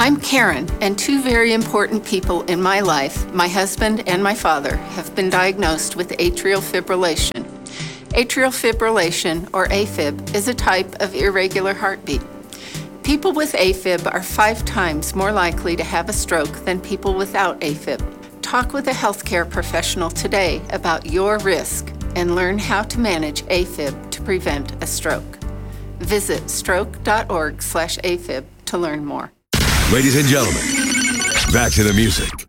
I'm Karen, and two very important people in my life, my husband and my father, have been diagnosed with atrial fibrillation. Atrial fibrillation, or AFib, is a type of irregular heartbeat. People with AFib are 5 times more likely to have a stroke than people without AFib. Talk with a healthcare professional today about your risk and learn how to manage AFib to prevent a stroke. Visit stroke.org/AFib to learn more. Ladies and gentlemen, back to the music.